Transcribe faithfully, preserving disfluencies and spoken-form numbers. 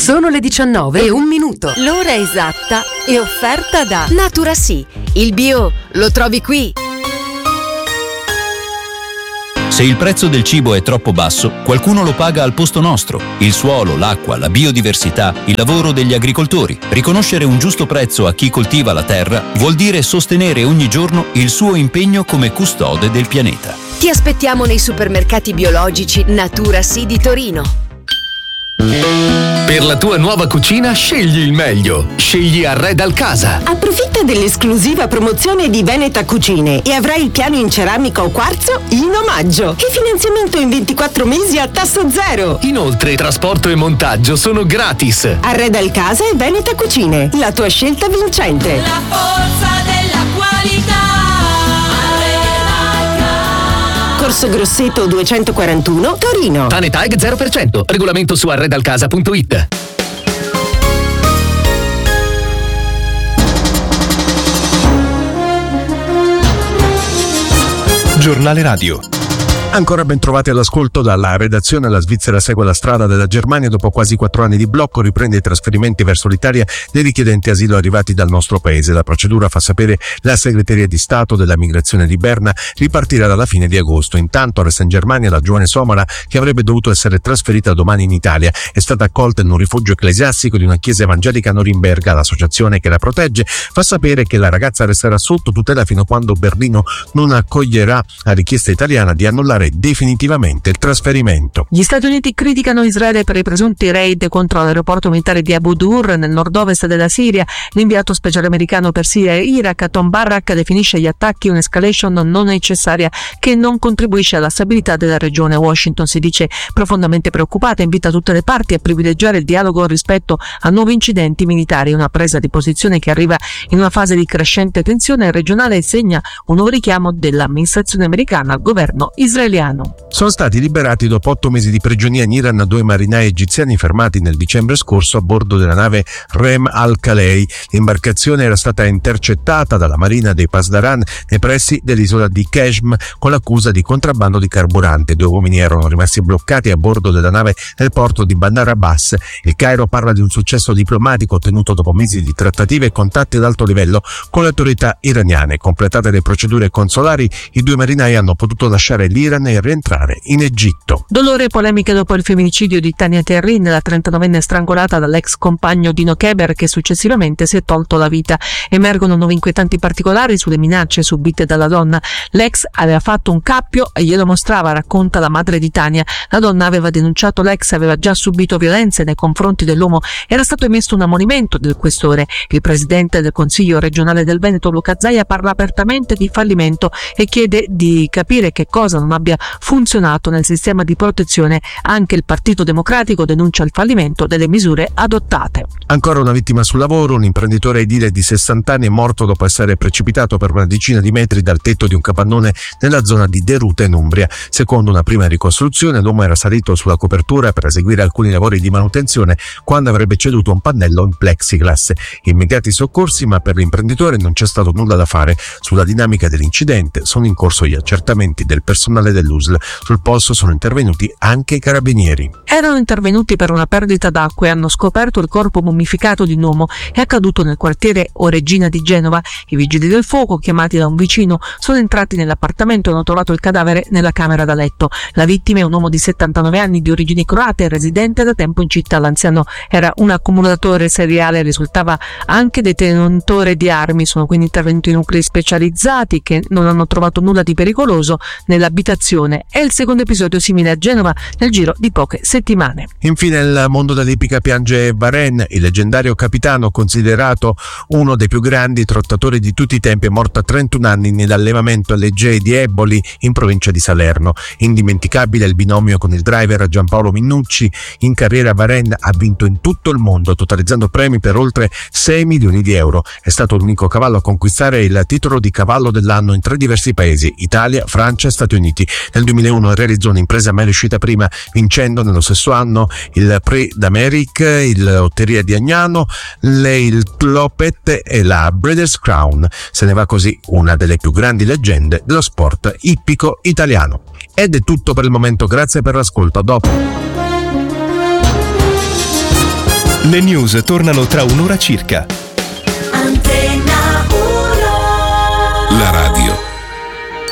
Sono le diciannove e un minuto. L'ora esatta è offerta da Natura Sì. Il bio lo trovi qui. Se il prezzo del cibo è troppo basso, qualcuno lo paga al posto nostro. Il suolo, l'acqua, la biodiversità, il lavoro degli agricoltori. Riconoscere un giusto prezzo a chi coltiva la terra vuol dire sostenere ogni giorno il suo impegno come custode del pianeta. Ti aspettiamo nei supermercati biologici Natura Sì di Torino. Per la tua nuova cucina scegli il meglio. Scegli Arredal Casa. Approfitta dell'esclusiva promozione di Veneta Cucine e avrai il piano in ceramica o quarzo in omaggio e finanziamento in ventiquattro mesi a tasso zero. Inoltre trasporto e montaggio sono gratis. Arredal Casa e Veneta Cucine, la tua scelta vincente. La forza della qualità. Corso Grosseto duecentoquarantuno, Torino. Tanetag zero per cento. Regolamento su arredalcasa punto it. Giornale Radio. Ancora ben trovati all'ascolto dalla redazione. La Svizzera segue la strada della Germania. Dopo quasi quattro anni di blocco riprende i trasferimenti verso l'Italia dei richiedenti asilo arrivati dal nostro paese. La procedura, fa sapere la segreteria di Stato della migrazione di Berna, ripartirà dalla fine di agosto. Intanto resta in Germania la giovane somala che avrebbe dovuto essere trasferita domani in Italia. È stata accolta in un rifugio ecclesiastico di una chiesa evangelica a Norimberga. L'associazione che la protegge fa sapere che la ragazza resterà sotto tutela fino a quando Berlino non accoglierà la richiesta italiana di annullare definitivamente il trasferimento. Gli Stati Uniti criticano Israele per i presunti raid contro l'aeroporto militare di Abu Dur nel nord-ovest della Siria. L'inviato speciale americano per Siria e Iraq, Tom Barrack, definisce gli attacchi un'escalation non necessaria che non contribuisce alla stabilità della regione. Washington si dice profondamente preoccupata e invita tutte le parti a privilegiare il dialogo rispetto a nuovi incidenti militari, una presa di posizione che arriva in una fase di crescente tensione regionale e segna un nuovo richiamo dell'amministrazione americana al governo israeliano. Sono stati liberati dopo otto mesi di prigionia in Iran due marinai egiziani fermati nel dicembre scorso a bordo della nave Rem al-Khalei. L'imbarcazione era stata intercettata dalla marina dei Pasdaran nei pressi dell'isola di Keshm con l'accusa di contrabbando di carburante. Due uomini erano rimasti bloccati a bordo della nave nel porto di Bandar Abbas. Il Cairo parla di un successo diplomatico ottenuto dopo mesi di trattative e contatti ad alto livello con le autorità iraniane. Completate le procedure consolari, i due marinai hanno potuto lasciare l'Iran e rientrare in Egitto. Dolore e polemiche dopo il femminicidio di Tania Terrin, la trentanovenne strangolata dall'ex compagno Dino Keber che successivamente si è tolto la vita. Emergono nuovi inquietanti particolari sulle minacce subite dalla donna. L'ex aveva fatto un cappio e glielo mostrava, racconta la madre di Tania. La donna aveva denunciato l'ex, aveva già subito violenze nei confronti dell'uomo. Era stato emesso un ammonimento del questore. Il presidente del Consiglio regionale del Veneto, Luca Zaia, parla apertamente di fallimento e chiede di capire che cosa non abbia funzionato nel sistema di protezione. Anche il Partito Democratico denuncia il fallimento delle misure adottate. Ancora una vittima sul lavoro. Un imprenditore edile di sessanta anni è morto dopo essere precipitato per una decina di metri dal tetto di un capannone nella zona di Deruta in Umbria. Secondo una prima ricostruzione, l'uomo era salito sulla copertura per eseguire alcuni lavori di manutenzione quando avrebbe ceduto un pannello in plexiglass. Immediati soccorsi, ma per l'imprenditore non c'è stato nulla da fare. Sulla dinamica dell'incidente sono in corso gli accertamenti del personale dell'U S L. Sul posto sono intervenuti anche i carabinieri. Erano intervenuti per una perdita d'acqua e hanno scoperto il corpo mummificato di un uomo. È accaduto nel quartiere Oregina di Genova. I vigili del fuoco, chiamati da un vicino, sono entrati nell'appartamento e hanno trovato il cadavere nella camera da letto. La vittima è un uomo di settantanove anni di origini croate, residente da tempo in città. L'anziano era un accumulatore seriale, risultava anche detenitore di armi. Sono quindi intervenuti nuclei specializzati che non hanno trovato nulla di pericoloso nell'abitazione. È il secondo episodio simile a Genova nel giro di poche settimane. Infine il mondo dell'ippica piange Varenne, il leggendario capitano considerato uno dei più grandi trottatori di tutti i tempi, è morto a trentuno anni nell'allevamento alle Gee di Eboli in provincia di Salerno. Indimenticabile il binomio con il driver Giampaolo Minnucci. In carriera Varenne ha vinto in tutto il mondo, totalizzando premi per oltre sei milioni di euro. È stato l'unico cavallo a conquistare il titolo di cavallo dell'anno in tre diversi paesi: Italia, Francia e Stati Uniti. Nel duemilauno realizzò un'impresa mai riuscita prima, vincendo nello stesso anno il Prix d'Amérique, il Lotteria di Agnano, le, il Clopet e la Breeders' Crown. Se ne va così una delle più grandi leggende dello sport ippico italiano. Ed è tutto per il momento, grazie per l'ascolto, a dopo. Le news tornano tra un'ora circa. Ante